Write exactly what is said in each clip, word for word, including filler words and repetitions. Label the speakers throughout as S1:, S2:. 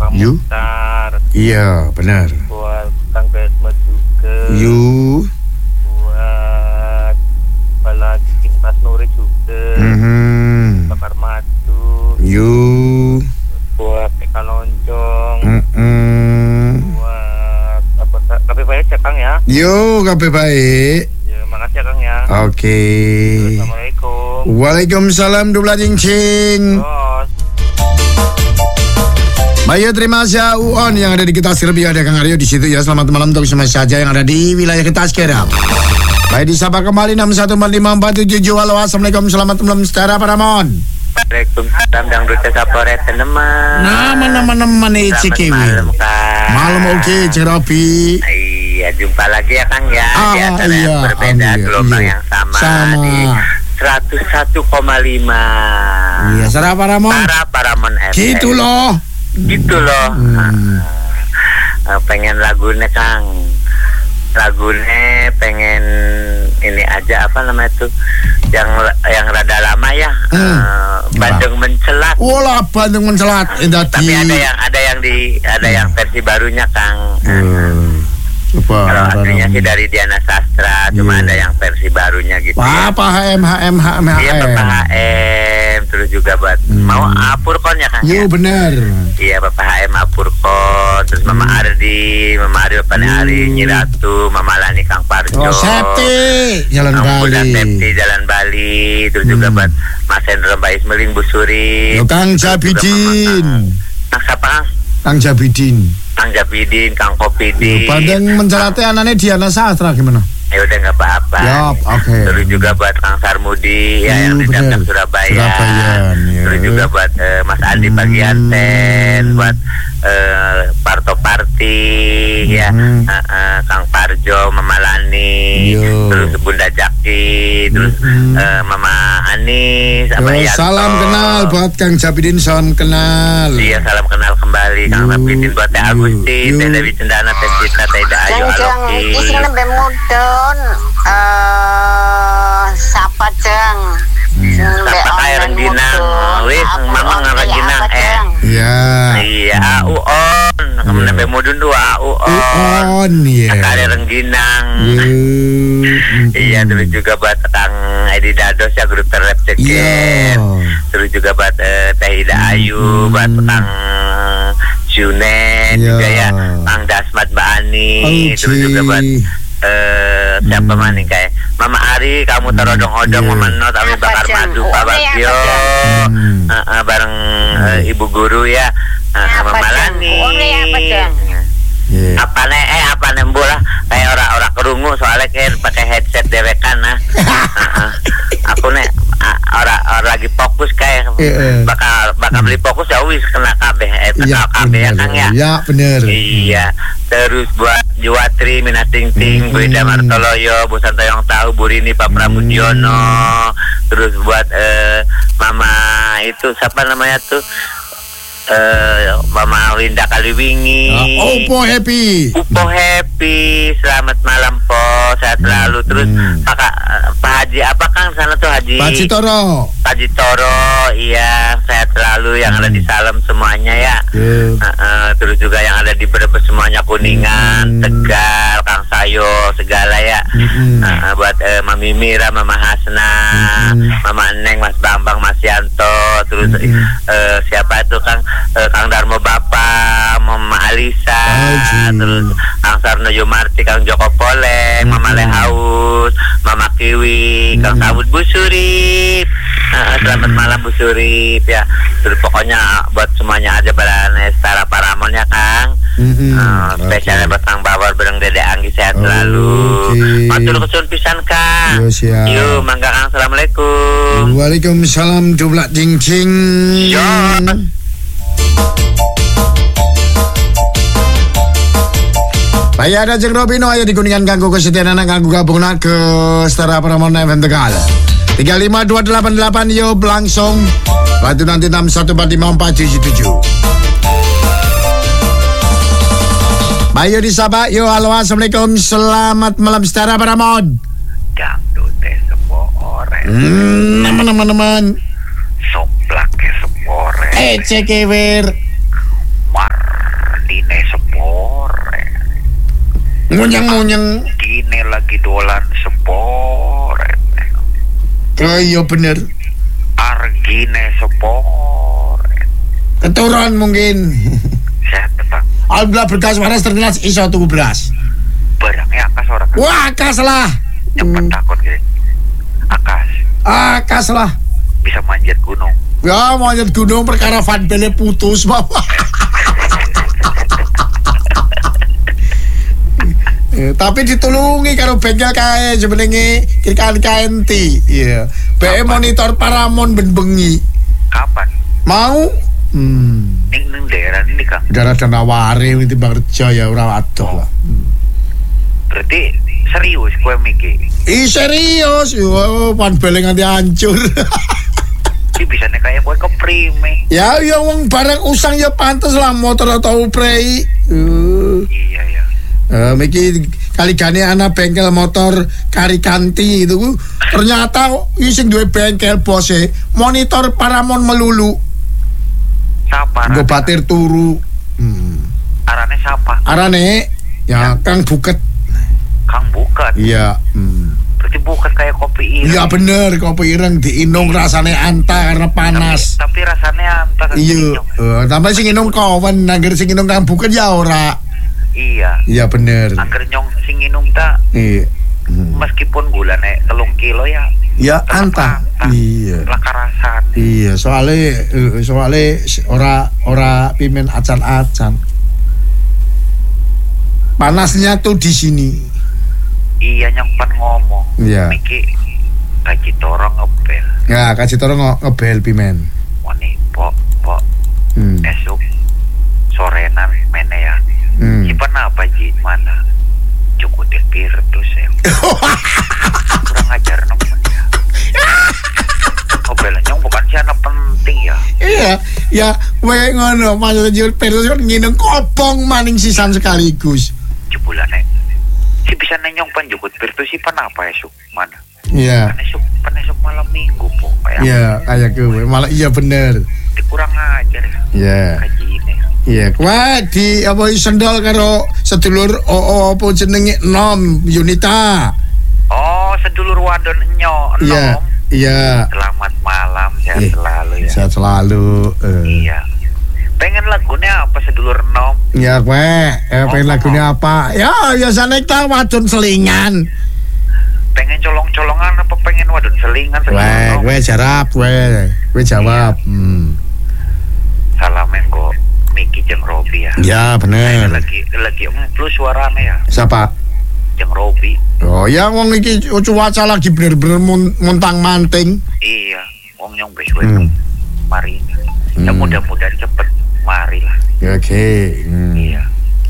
S1: Kang
S2: You?
S1: Mukhtar.
S2: Iya, benar.
S1: Buat Kang Desmond juga.
S2: You.
S1: Buat apalagi Mas Nuri juga.
S2: Mhm.
S1: Bakar Madu.
S2: You.
S1: Buat Eka Lonjong.
S2: Mhm.
S1: Buat apa? Tapi baik ya Kang ya.
S2: Yo, kabeh baik.
S1: Ya, makasih ya Kang ya.
S2: Oke.
S1: Assalamualaikum.
S2: Waalaikumsalam dubla cincin.
S1: Bos.
S2: Baik, terima kasih Uon yang ada di kita Serbia, ada Kang Aryo di situ ya. Selamat malam untuk semua saja yang ada di wilayah kita sekarang. Baik, disapa kembali enam satu empat lima empat tujuh tujuh. Halo, assalamualaikum, selamat malam secara Paramon.
S1: Waalaikumsalam dangdutnya sapore teneman.
S2: Nama nama nama nih
S1: Selamat
S2: Cikiwi.
S1: malam Kang.
S2: Malam oke, Ceropi.
S1: Iya, jumpa lagi ya Kang ya.
S2: Ah,
S1: Di acara
S2: iya,
S1: yang berbeda,
S2: iya,
S1: gelombang
S2: iya.
S1: yang sama,
S2: Sama.
S1: di seratus satu koma lima.
S2: Iya, serah Paramon.
S1: Para Paramon F M.
S2: Gitu loh.
S1: Gitu loh.
S2: Hmm.
S1: Ah, pengen lagunya Kang. Lagunya pengen ini aja apa namanya tuh yang yang rada lama ya.
S2: Hmm.
S1: Eh, Bandung Mencelat.
S2: Wala Bandung Mencelat. Indah
S1: Tapi
S2: di.
S1: ada yang ada yang di ada yang versi barunya Kang.
S2: Hmm. Apa?
S1: Kalau aslinya sih dari Diana Sastra, cuma
S2: Iya.
S1: ada yang versi barunya gitu. ya.
S2: Apa H M H M H M H M.
S1: Iya, Bapak H M, terus juga buat
S2: Hmm.
S1: mau Apurkon ya Kang ya?
S2: Yo bener.
S1: Iya, Bapak H M Apurkon, terus Mama
S2: Hmm.
S1: Ardi, Mama Ardi, Bapak
S2: Hmm.
S1: Ari, Nyiratu, Mama Lani, Kang Parjo.
S2: Oh, Septi Jalan
S1: Kang Buda
S2: Bali.
S1: Septi, Jalan Bali, terus juga
S2: Hmm.
S1: buat Mas Hendro Mbak Ismeling, Bu Suri.
S2: Yo Kang
S1: Terus juga
S2: Jabidin.
S1: Mama- Kang siapa?
S2: Kang Jabidin.
S1: Kang Jabidin, Kang
S2: Yo
S1: Kopidin.
S2: Bandung Mencelatnya anaknya Diana Sastra gimana?
S1: Ya udah nggak apa-apa.
S2: Yap, oke.
S1: Terus juga buat Kang Sarmudi ya,
S2: Hmm,
S1: yang di
S2: bener.
S1: Dandang Surabaya.
S2: Surabayaan, ya.
S1: Terus juga buat eh, Mas Andi
S2: Hmm.
S1: Pagianten, buat eh, Parto Parti ya,
S2: Hmm.
S1: eh, eh, Kang Parjo, Mama Lani,
S2: Yo.
S1: terus Bunda Jaki, terus
S2: Hmm.
S1: eh, Mama Anis, sama
S2: Yo,
S1: Yanto.
S2: salam kenal buat Kang Jabidin, salam kenal.
S1: Iya, salam kenal kembali Kang
S2: Yo,
S1: Rapidin, buat Teh
S2: yo,
S1: Agustin,
S2: yo.
S1: Teh Dewi Cendana, Teh Cita, Teh Ida Ayu,
S3: Jeng
S1: Aloki.
S3: isine bemudon eh sapa jeng.
S1: Sapa kae rengginang, wis mamang rengginang eh.
S2: Iya.
S1: Iya, auon, kemudian
S2: Iya.
S1: bemudun dua auon.
S2: On ya.
S1: Kare rengginang.
S2: Yo.
S1: Iya, terus juga buat Kang Edi Dados ya, grup terlep
S2: Iya.
S1: ceket. Terus juga buat eh, Teh Ida Ayu,
S2: Hmm.
S1: buat Kang Junet
S2: Iya.
S1: juga ya, Kang Dasmat Mbak Ani, terus
S2: Oci.
S1: juga buat eh siapa
S2: Hmm.
S1: maning kayak Mama Ari, kamu terodong-odong,
S2: Iya.
S1: Mama Not, Ami
S3: Apa,
S1: bakar
S3: Jeng?
S1: madu,
S3: Oh,
S1: Pak
S3: ini
S1: Bagio,
S3: apa,
S2: Hmm.
S1: Eh, eh, bareng eh, Ibu Guru ya, eh,
S3: Apa,
S1: Mama
S3: Jeng?
S1: Lani.
S3: Oh, ini apa, Jeng?
S2: Iya.
S1: Apa nih eh apa nih bola kayak orang-orang kerungu soalnya kayak pakai headset dewekan nah. Heeh. Aku nih ah, orang orang lagi fokus kayak
S2: Iya.
S1: bakal bakal beli fokus ya wis kena kabeh eh
S2: Iya,
S1: kena kabeh ya
S2: bener.
S1: Kang ya.
S2: Ya, bener.
S1: Iya. Terus buat Juwatri, Mina Ting Ting, Bu Ida
S2: Hmm.
S1: Martoloyo, Bu Santoyong Tahu, Bu Rini, Pak Pramudiono. Terus buat eh, Mama itu siapa namanya tuh? Eh, Mama Linda Kaliwingi.
S2: Ah, Opo happy.
S1: Upo happy, selamat malam po, sehat selalu. Terus
S2: Hmm.
S1: Pak Pak Haji apa Kang sana tuh Haji?
S2: Pak Citoro.
S1: Pak Haji Toro, iya sehat selalu yang ada di Salem semuanya ya.
S2: Yo.
S1: Uh, uh, terus juga yang ada di Brebes semuanya, Kuningan,
S2: Hmm.
S1: Tegal, Kang Sayo, segala ya.
S2: Hmm.
S1: Uh, uh, buat uh, Mami Mira, Mama Hasna,
S2: Hmm.
S1: Mama Neng, Mas Bambang, Mas Yanto, terus
S2: Hmm.
S1: uh, siapa itu Kang uh, Kang Darmo Bapak, Mama Alisa,
S2: Haji.
S1: terus Kang Sarno Yumarti, Kang Joko Poleng, Mama
S2: Hmm.
S1: Lehaus, Mama Kiwi, Kang
S2: Hmm.
S1: Sabut Bu Surip. Uh, selamat malam Bu Surip ya. Terus pokoknya buat semuanya aja pada Setara Paramon ya Kang.
S2: Mm-mm.
S1: Uh, spesialnya
S2: Oke.
S1: buat Kang Bawar bareng Dede Anggi sehat
S2: Oke.
S1: selalu. Matur kesun pisan Kang.
S2: Yo, siap.
S1: Yo, mangga Kang. Assalamualaikum.
S2: Waalaikumsalam jumlah cincin.
S1: Yo.
S2: Baik, ada Jeng Robino ayo di Kuningan ganggu kesetiaan anak ganggu gabung nak ke Setara Paramon F M Tegal. tiga lima dua delapan delapan yo langsung. Batu nanti enam satu empat lima empat tujuh tujuh. Bayu di Sabah, yo halo assalamualaikum, selamat malam Setara Paramon.
S1: Dangdut teh sebuah orang.
S2: Hmm, teman-teman.
S1: Soplak ke sebuah orang.
S2: Eh, cekewer.
S1: Mar.
S2: Munyeng-munyeng.
S1: Gini lagi dolan seporet.
S2: Oh iya bener.
S1: Argine seporet.
S2: Keturun mungkin.
S1: Sehat tetap.
S2: Alhamdulillah berkas waras terkenal iso tuku beras.
S1: Barangnya akas orang.
S2: Wah, akas lah.
S1: Cepet takut gitu. Akas.
S2: Akas lah.
S1: Bisa manjat gunung.
S2: Ya, manjat gunung perkara van bele putus, Bapak. Eh, tapi ditulungi karo bengkel kae jenenge Kirkan K N T. Iya. Be monitor Paramount ben bengi.
S1: Kapan?
S2: Mau? Hmm.
S1: Ning ning daerah ini Kang.
S2: Daerah Danaware iki timbang reja ya ora adoh lah. Hmm.
S1: Berarti serius kowe mikir.
S2: Ih serius, yo pan bele nganti hancur.
S1: Iki bisane kaya kowe keprime.
S2: Ya ya wong barang usang ya pantes lah motor atau prei. Uh.
S1: Iya ya.
S2: Uh, Miki kali gane anak bengkel motor Karikanti itu ternyata ising duwe bengkel bose monitor Paramount melulu.
S1: Sapa?
S2: Nggo batir turu. Hmm.
S1: Arane siapa?
S2: Arane ya Kang Buket.
S1: Kang Buket.
S2: Iya. Hmm.
S1: Berarti buket kayak kopi ireng.
S2: Iya bener, kopi ireng diinung rasane anta karena panas.
S1: Tapi, tapi rasanya anta.
S2: Iya. Uh, tambah sing inung kawan, nangger sing inung Kang Buket ya ora.
S1: Iya.
S2: Iya bener.
S1: Angger nyong sing inung ta.
S2: Iya. Hmm.
S1: Meskipun gulane telung kilo ya.
S2: Ya anta. Iya.
S1: Laka rasane.
S2: Iya, soalnya uh, soalnya ora ora pimen acan-acan. Panasnya tuh di sini.
S1: Iya nyong pan ngomong.
S2: Iya.
S1: Miki kaji torong ngebel.
S2: Ya, kasih toro nge ngebel pimen.
S1: Wani pok pok.
S2: Hmm.
S1: Esuk sorenan mene ya.
S2: Hmm.
S1: Sipan apa ji mana? Cukup depirtus ya. Kurang ajar nemen ya. Ngebel nyong bukan si anak penting ya.
S2: Iya, ya we ngono maksudnya jual perus kan ngineng kopong maning sisan sekaligus.
S1: Jebulane. Si bisa nenyong pan jukut pirtus si pan apa esuk mana?
S2: Iya.
S1: Pan esuk pan esuk malam minggu po kayak.
S2: Iya, kayak gue malah iya bener.
S1: Di kurang ajar ya.
S2: Iya.
S1: Kaji ini.
S2: Iya, kuwi di apa sendal karo sedulur O O apa jenenge Nom Yunita.
S1: Oh, sedulur wadon enyo Nom.
S2: Iya. Iya.
S1: Selamat malam, sehat
S2: Eh,
S1: selalu ya.
S2: Sehat selalu. Uh.
S1: Iya. Pengen lagunya apa sedulur Nom?
S2: Ya kue, eh, pengen
S1: Oh,
S2: lagunya apa? Ya biasanya kita wadon selingan.
S1: Pengen colong-colongan apa pengen wadon selingan? sedulur
S2: Kue,
S1: Nom?
S2: kue jarap, kue, kue jawab.
S1: Iya.
S2: Hmm.
S1: Salamen kok Miki jeung Robi ya.
S2: Ya
S1: Saya
S2: bener.
S1: lagi lagi plus suaranya ya.
S2: Siapa?
S1: Jeung Robi.
S2: Oh ya, wong iki cuaca lagi bener-bener mun- muntang manting.
S1: Iya, wong nyong wis
S2: Hmm.
S1: mari. Ya
S2: Hmm.
S1: mudah-mudahan cepet mari lah.
S2: Ya, oke. Hmm.
S1: Iya.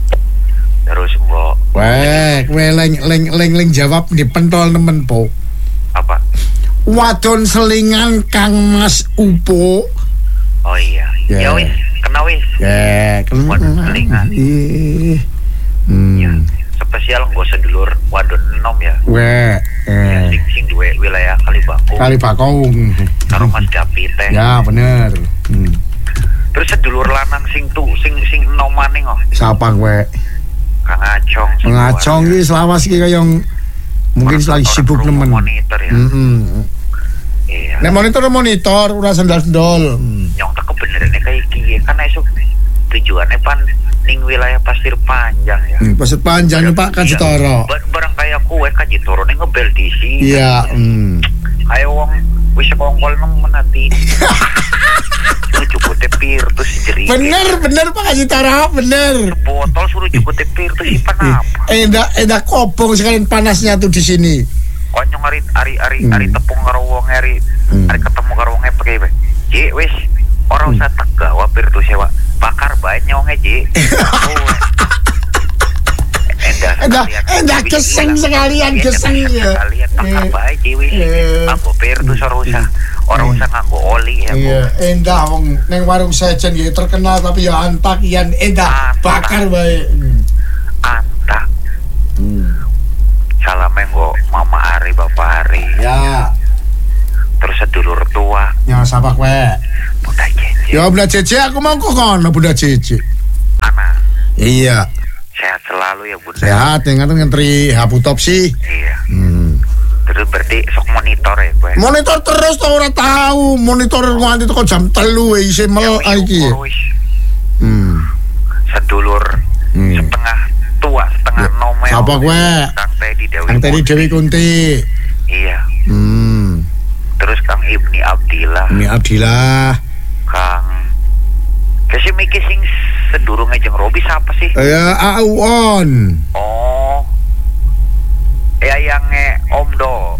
S1: Terus mbok
S2: Kue, kue leng leng leng leng jawab di pentol nemen po.
S1: apa?
S2: Wadon selingan Kang Mas Upo.
S1: Oh iya.
S2: Ya.
S1: Ya wis, kena wis.
S2: Ya,
S1: Wadon selingan.
S2: Ih.
S1: Ya.
S2: Hmm.
S1: Spesial nggo sedulur wadon enom ya.
S2: Kue,
S1: Ya,
S2: eh.
S1: sing sing duwe wilayah Kalibakung.
S2: Kali Bakong.
S1: Karo Mas Dapi teh.
S2: Ya bener. Hmm.
S1: Terus sedulur lanang sing tu sing sing enom maning oh.
S2: Siapa gue?
S1: Kang Acong. sing
S2: Ngacong
S1: luar
S2: iki selawas iki kaya yang mungkin
S1: Orang-
S2: lagi
S1: orang
S2: sibuk
S1: perlu
S2: nemen.
S1: monitor ya.
S2: Heeh.
S1: Iya.
S2: Nek monitor monitor ora sendal-sendal. Hmm.
S1: Nyong tak kebenarannya kayak kiye kan esuk tujuannya pan ning wilayah Pasir Panjang ya.
S2: Hmm, Pasir Panjang nih Pak Kajitoro.
S1: Bar- barang kayak kue Kajitoro nih ngebel di sini.
S2: Iya, hmm.
S1: Ayo wong wis kongkol nemen ati. Suruh cukup tepir terus jeri.
S2: Bener, bener Pak Kajitoro, bener.
S1: Botol suruh cukup tepir terus ipan apa?
S2: Enda enda kopong sekalian panasnya tuh di sini.
S1: Konyong ari ari ari
S2: Hmm.
S1: ari tepung karo wong ari
S2: Hmm.
S1: ari ketemu karo wong pakai be. Ji wis ora usah tega wapir tuh sewa. Bakar bae nyonge ji. Oh. Endah
S2: Endah,
S1: sekalian.
S2: endah
S1: Bisa
S2: geseng
S1: bilang,
S2: sekalian,
S1: iya,
S2: geseng
S1: bisa
S2: ya.
S1: Sekalian bakar
S2: Eh.
S1: bae ji wis.
S2: Eh.
S1: Nganggo pir tuh ora usah ora
S2: Eh.
S1: usah nganggo oli ya. Bu.
S2: Iya, endah wong neng warung sejen gitu terkenal tapi ya antak ian endah
S1: Antak.
S2: bakar bae. Hmm.
S1: Anta.
S2: Hmm.
S1: Salame nggo Mama Ari, Bapak Ari.
S2: Ya,
S1: Terus sedulur tua,
S2: ya siapa kue?
S1: Bunda Cece.
S2: Ya Bunda Cece aku mau kok kono Bunda Cece.
S1: Anak.
S2: Iya.
S1: sehat selalu ya Bunda.
S2: Sehat, yang ngaten ngentri haputopsi.
S1: Iya.
S2: Hmm.
S1: Terus berarti sok monitor ya gue.
S2: Monitor terus tau ora tahu. Monitor nganti teko jam telu isih mel iki. Hmm.
S1: Sedulur
S2: Hmm.
S1: setengah tua, setengah
S2: Ya,
S1: nomel.
S2: siapa gue?
S1: Kang Teddy Dewi.
S2: Kang Teddy Dewi Kunti.
S1: Iya.
S2: Hmm.
S1: Terus Kang Ibni Abdillah.
S2: Ini Abdillah.
S1: Kang Kasih mikir sing sedurunge jeung Robi siapa sih?
S2: Ya, Auon.
S1: Oh. Yayange Om Do.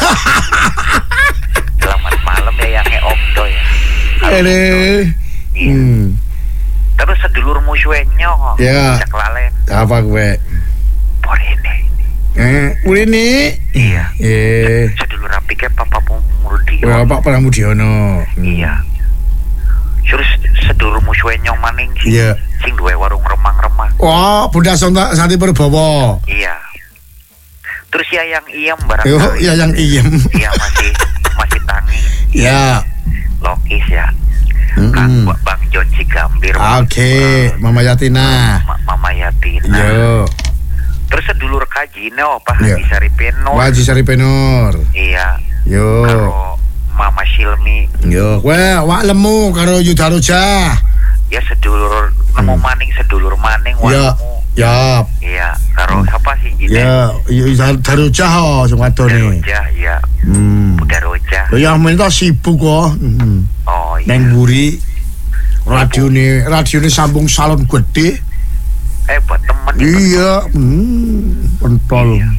S1: Selamat malam Yayange Om Do ya.
S2: Ini.
S1: Iya.
S2: Hmm.
S1: Terus sedulur musuhnya.
S2: Ya.
S1: Cak lalen.
S2: Apa gue?
S1: Por ini.
S2: Eh, ini.
S1: Iya.
S2: Eh.
S1: Sedulur rapi ke Papa Murdio.
S2: Bapak Pramudiono.
S1: Iya. Terus sedulur musuhnya maning sing,
S2: Iya.
S1: sing duwe warung remang-remang.
S2: Wah, Bunda Sonta Santi Purbowo.
S1: Iya. Terus ya yang iem
S2: Yo,
S1: barangkali.
S2: ya yang iem.
S1: Iya masih masih tangi.
S2: Ya.
S1: Lokis ya.
S2: Mm-mm.
S1: Kang Bang John Cigambir.
S2: Oke, Mama Yatina.
S1: Ma- Mama Yatina.
S2: Yo.
S1: Terus sedulur kajine apa
S2: Iya.
S1: Haji Saripeno.
S2: Wajib Sari Penur.
S1: Iya.
S2: Yo.
S1: Karo Mama Silmi.
S2: Yo, kowe wak lemu karo Yuda Roja.
S1: Ya sedulur nemu
S2: Hmm.
S1: maning sedulur maning
S2: Ya.
S1: wamu.
S2: Ya.
S1: Iya, karo siapa sih jine?
S2: Ya, Yuda Roja ho sing wadone.
S1: Roja, ya.
S2: Hmm.
S1: Udah Roja.
S2: Lho yang minta sibuk kok. Heeh.
S1: Oh iya.
S2: Neng buri radione radione sambung salon gede.
S1: Eh buat temen.
S2: Iya, hmm, pentol.
S1: Iya.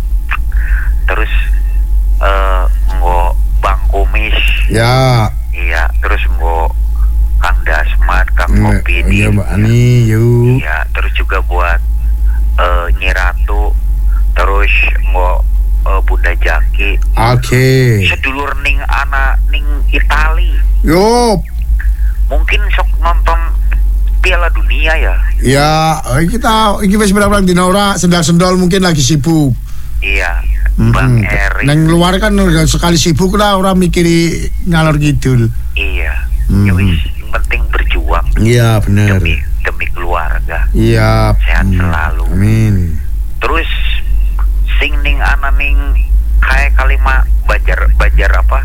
S1: Terus eh nggo Bang Kumis.
S2: Ya.
S1: Iya, terus nggo Kang Dasmat, Kang
S2: Iya,
S1: Kopidi.
S2: iya Mbak Ani, yuk.
S1: Iya, terus juga buat eh Nyi Ratu. Terus nggo eh, Bunda Jaki.
S2: Oke.
S1: Sedulur ning anak ning Itali.
S2: Yo,
S1: Mungkin sok nonton Piala Dunia ya.
S2: ya eh, kita iki wis berapa dina ora sendal-sendal mungkin lagi sibuk.
S1: Iya. Bang
S2: Mm-mm.
S1: Eri.
S2: Neng luar kan sekali sibuk lah orang mikiri ngalor ngidul.
S1: Iya.
S2: Mm.
S1: Ya wis, yang penting berjuang
S2: Iya, bener.
S1: demi demi keluarga.
S2: Iya.
S1: Sehat
S2: hmm,
S1: selalu.
S2: Amin.
S1: Terus sing ning ana ning kayak kalimat Bajar Bajar apa?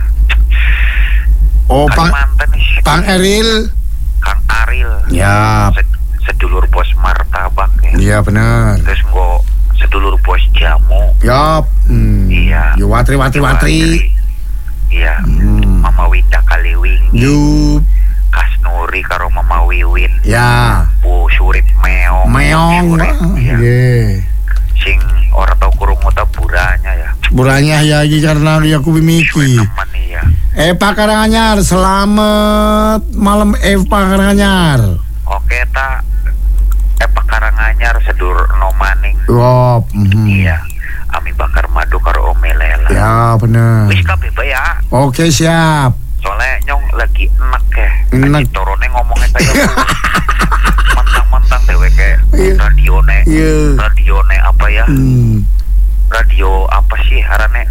S2: Oh, Pang
S1: Kalimantan nih.
S2: Pang Eril.
S1: Kang Aril.
S2: Ya.
S1: Sed- sedulur bos martabak ya.
S2: Iya, bener.
S1: Terus nggo sedulur bos jamu.
S2: Yap. Hmm.
S1: Iya.
S2: Yo watri watri watri.
S1: Iya.
S2: Hmm.
S1: Mama Winda Kaliwing.
S2: Yup.
S1: Kas Nuri karo Mama Wiwin.
S2: Ya.
S1: Bu Surip Meong.
S2: Meong.
S1: Surip, iya.
S2: Iya.
S1: Sing ora tau kurung uta buranya ya.
S2: Buranya ya iki karena dia ku mimiki.
S1: Teman ya.
S2: Eh Pak Karanganyar, selamat malam eh Pak Karanganyar.
S1: Oke ta. Eh Pak Karanganyar sedur no maning.
S2: Wop. mhm.
S1: Iya. Ami bakar madu karo Omelela.
S2: Ya bener.
S1: Wis kabeh bae ya.
S2: Oke siap.
S1: Soalnya nyong lagi enak ya.
S2: Enak.
S1: Lagi torone ngomongnya kayak mentang-mentang dewe kayak
S2: Iya.
S1: radione.
S2: Iya.
S1: Radione apa ya?
S2: Hmm.
S1: Radio apa sih harane?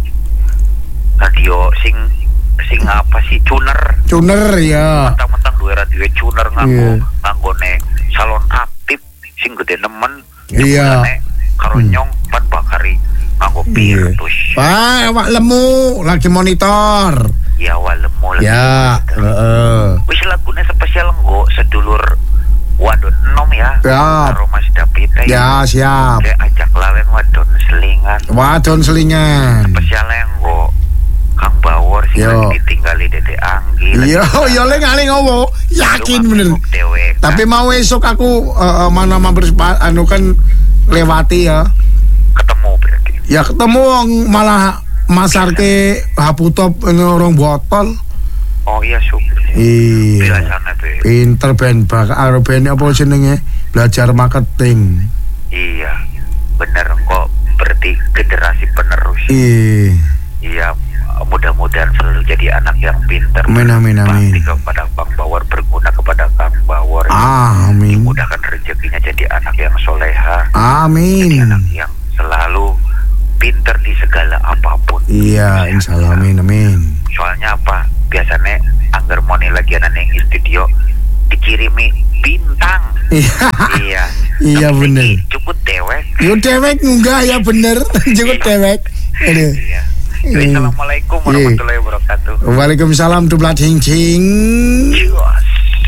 S1: Radio sing sing apa sih? Tuner.
S2: Tuner ya.
S1: Mentang-mentang dua radio tuner
S2: Iya.
S1: nganggo nganggone salon aktif sing gede nemen.
S2: Iya.
S1: Jebulane karo
S2: Hmm.
S1: nyong pan bakari nganggo
S2: Iya.
S1: pirtus.
S2: Pak, awak lemu lagi monitor.
S1: Ya walemu lagi.
S2: Ya. Heeh.
S1: Wis lagune spesial nggo sedulur wadon enom ya.
S2: Ya.
S1: Karo Mas David
S2: Ya siap.
S1: Kayak ajak lalen wadon selingan.
S2: Wadon selingan.
S1: Spesialnya nggo Kang Bawor sing
S2: Yo.
S1: lagi ditinggali Dede Anggi. lagi
S2: Iya,
S1: ditinggali.
S2: ya le ngali ngowo. Yakin
S1: Lu
S2: bener.
S1: ngabuk dewe, kan?
S2: Tapi mau esok aku eh, eh, mana mampir sepa- anu kan lewati ya.
S1: ketemu berarti.
S2: Ya ketemu wong malah masarke haputop orang botol.
S1: Oh iya syukur.
S2: Iya.
S1: Biasanya be.
S2: Pinter ben bak karo ben apa jenenge? Belajar marketing.
S1: Iya. Bener kok berarti generasi penerus.
S2: Iya.
S1: Iya. Mudah-mudahan selalu jadi anak yang pintar.
S2: Amin, amin, amin.
S1: Pasti kepada Kang Bawor, berguna kepada Kang Bawor.
S2: Amin.
S1: Dimudahkan rezekinya jadi anak yang soleha. Jadi
S2: Amin.
S1: anak yang selalu pintar di segala apapun.
S2: Iya, insyaallah amin amin.
S1: Soalnya apa? Biasanya anggar moni lagi anak yang studio dikirimi bintang.
S2: Iya.
S1: Iya.
S2: Iya bener.
S1: Cukup dewek.
S2: Yo dewek enggak ya bener. Cukup dewek. Aduh.
S1: Iya. Assalamualaikum warahmatullahi wabarakatuh.
S2: Waalaikumsalam dublat hing-hing.
S1: Cios.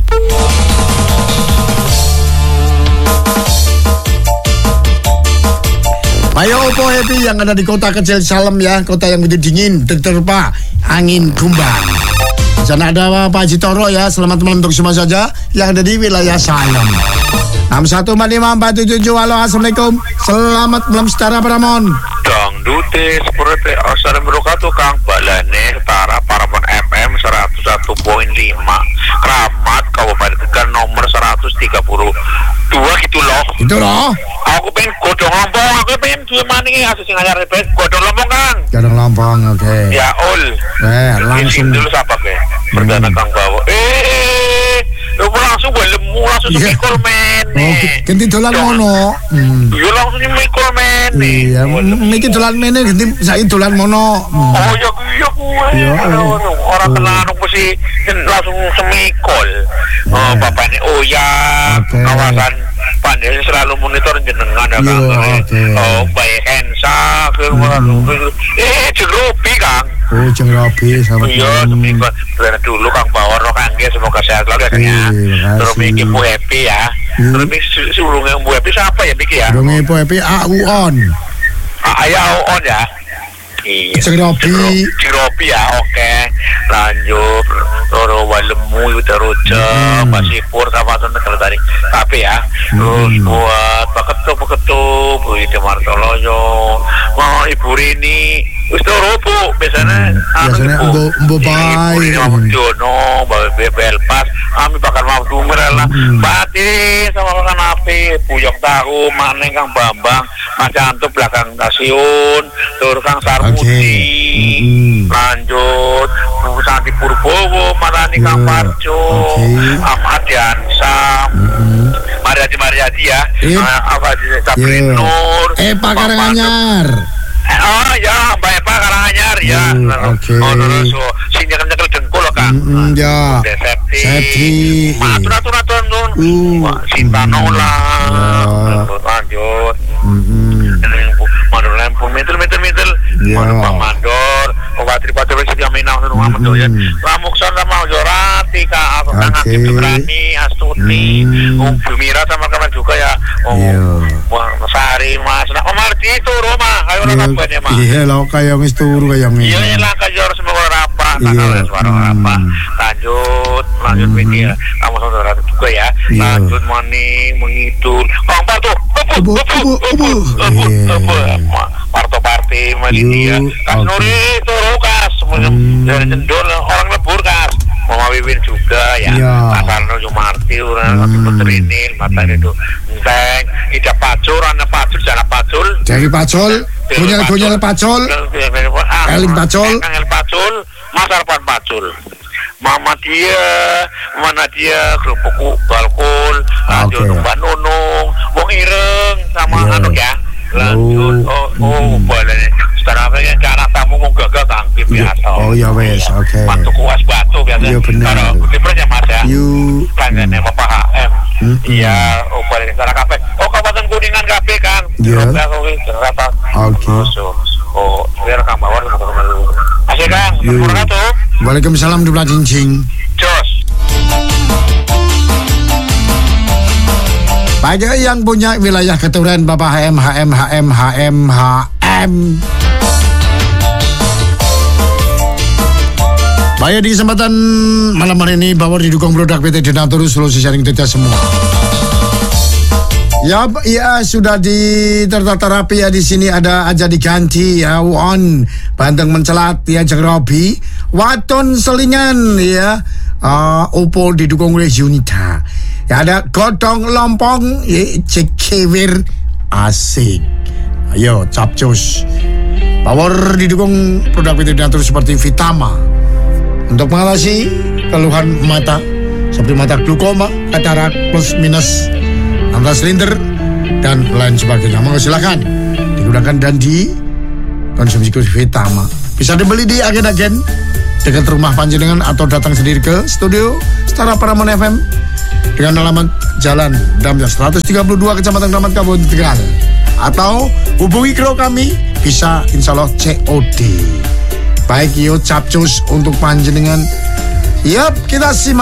S2: Ayo Opo Happy yang ada di kota kecil Salem ya, kota yang begitu dingin, terterpa angin kumbang. Di sana ada Pak Haji Toro ya, selamat malam untuk semua saja yang ada di wilayah Salem. enam satu empat lima empat tujuh tujuh, halo assalamualaikum, selamat malam Setara Paramon.
S1: Dangdute seperti asal berkatu Kang Balane Setara Paramon F M seratus satu koma lima Kramat Kabupaten Tegal nomor seratus tiga puluh dua gitu loh.
S2: Itu loh.
S1: Aku pengen godong lompong, aku pengen gimana nih asus yang ngajar repet godong lompong Kang.
S2: Godong lompong, oke. Okay.
S1: Ya ol.
S2: Eh, langsung
S1: dulu siapa ke? Perdana Kang bawa. Eh, lu langsung gue lemu langsung
S2: yeah.
S1: semikol men.
S2: Oh, ganti dolan mono. Hmm.
S1: Iya langsung semikol men.
S2: Iya, miki dolan mene ganti saiki dolan mono. Hmm.
S1: Oh ya iya gue.
S2: Iya.
S1: Orang kenal aku sih langsung semikol. Oh, bapaknya oh ya kawasan pandai selalu monitor jenengan ya Kang. Oh, baik Hensa ke eh Jerobi Kang.
S2: Oh, Jerobi sama.
S1: Iya, seminggu dulu Kang Bawor Kang semoga sehat selalu ya. Terus Miki Bu Happy ya. Terus Miki surungnya Bu Happy siapa ya Miki ya?
S2: Surungnya Bu Happy A U On.
S1: Ayah On ya. Iya.
S2: Jerobi.
S1: Jerobi ya, oke. Lanjut. Toro Walemu udah roja, masih pur sama negara tadi. Tapi ya, terus buat paketu paketu, Bu Ide Martoloyo, mau Ibu Rini, Ustaz Robo, biasanya,
S2: biasanya Mbo Mbo Bay,
S1: Ibu Rini mau Jono, Babe Belpas, kami bakal mau dumer lah. Bati sama makan api, Buyong Tahu, Maneng Kang Bambang, Mas Anto belakang stasiun, terus Kang Sarmuti, lanjut, Bu Santi Purbowo, Marani Kang Parjo, Ahmad Yansam, Mariadi Mariadi ya, apa sih Sabrin Nur,
S2: Epa Karanganyar.
S1: Oh ya, Mbak Epa Karanganyar ya.
S2: Oke.
S1: Oh terus sini kan nyekel dengkul kan.
S2: Ya.
S1: Septi. Matur atur atur nun. Sinta Nola. Lanjut. Mandor lempung meter meter meter. Mandor Pak Mandor. Obatri Pacar Wesi Aminah nun Muhammad Doyan. Lamukson sama Jorati Kak. Kang Akib Berani Astuti. Um Mira sama kawan juga ya. Oh. Sari Mas. Nah, Omar itu Roma. Ayo lah kapan ya Mas.
S2: Iya lo kayak wis turu kayak ngene.
S1: Iya lah kayak harus mau apa. Tanggal suara apa. Lanjut, lanjut ini ya. Kamu saudara juga ya. Lanjut mani mengidul. Kang Parto. Ubu ubu ubu. Ubu. Parto Parti Malidia. Kas Nuri Torokas. Dari Cendol orang lebur kas. Mama Wiwin juga ya. Karena Jumarti orang satu petrinil mata itu. Enteng, ida pacul, anak pacul, jalan pacul.
S2: Jadi pacul, punya punya pacul. Eling pacul.
S1: Eling pacul, Mas Arfan pacul. Mama dia, mana dia kerupuk balkon, lanjut Mbak Nunung, Wong Ireng sama anu ya. Lanjut, oh, oh, boleh. Setelah apa yang cara tamu mau gagal tangkip biasa.
S2: Oh ya wes, oke.
S1: Batu kuas batu biasa.
S2: Iya benar.
S1: Kalau kutipannya Mas ya.
S2: You.
S1: Kangen sama Pak H M. Iya, oh boleh secara kafe. Oh Kabupaten Kuningan kafe kan.
S2: Iya.
S1: Jakarta.
S2: Oke.
S1: Oh, biar Kang Bawor teman-teman dulu. Asik Kang, wabarakatuh.
S2: Waalaikumsalam dublat cincing.
S1: Jos.
S2: Bagi yang punya wilayah keturunan Bapak H M, H M, H M, H M, H M. Baik, di kesempatan malam hari ini Bawor didukung produk P T Donatur Solusi Sharing kita semua. Ya, ya sudah ditertata rapi ya, di sini ada aja diganti ya, on Banteng mencelat ya, Jerobi, Waton Selingan ya, uh, Oppo didukung oleh Unita. Ya ada godong lompong ya, Cekewir asik. Ayo capcus. Bawor didukung produk P T Donatur seperti Vitama untuk mengatasi keluhan mata seperti mata glaukoma, katarak, plus minus, angka silinder dan lain sebagainya. Monggo silakan digunakan dan dikonsumsi Vitama. Bisa dibeli di agen-agen dekat rumah panjenengan atau datang sendiri ke studio Setara Paramon F M dengan alamat Jalan Damjat seratus tiga puluh dua Kecamatan Kramat Kabupaten Tegal. Atau hubungi kru kami bisa insya Allah C O D. Baik yo capcus untuk panjenengan. Yap, kita simak